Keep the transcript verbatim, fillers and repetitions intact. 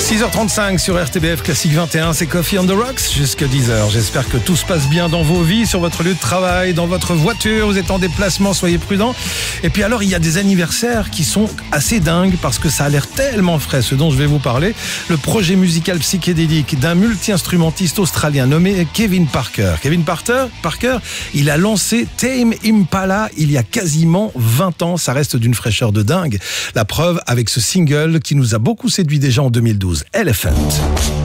six heures trente-cinq sur R T B F Classique vingt et un, c'est Coffee on the Rocks jusqu'à dix heures. J'espère que tout se passe bien dans vos vies, sur votre lieu de travail, dans votre voiture, vous êtes en déplacement, soyez prudents. Et puis alors, il y a des anniversaires qui sont assez dingues parce que ça a l'air tellement frais, ce dont je vais vous parler. Le projet musical psychédélique d'un multi-instrumentiste australien nommé Kevin Parker. Kevin Parker, Parker, il a lancé Tame Impala il y a quasiment vingt ans. Ça reste d'une fraîcheur de dingue. La preuve avec ce single qui nous a beaucoup séduit déjà en deux mille douze, Elephant.